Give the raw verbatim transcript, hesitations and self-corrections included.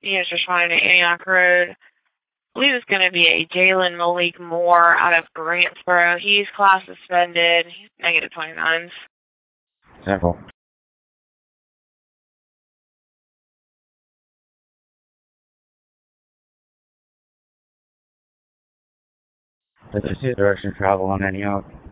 units responding to Antioch Road. I believe it's going to be a Jalen Malik Moore out of Grantsboro. He's class suspended. He's negative twenty-nines. Simple. Let's just see the direction of travel on Antioch.